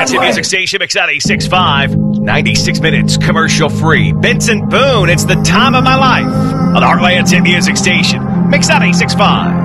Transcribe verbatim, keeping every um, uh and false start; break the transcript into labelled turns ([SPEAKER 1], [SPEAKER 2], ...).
[SPEAKER 1] Heartland's music station, Mix eighty-six point five. ninety-six minutes, commercial free. Benson Boone, it's the time of my life. On the Heartland's music station, Mix eighty-six point five.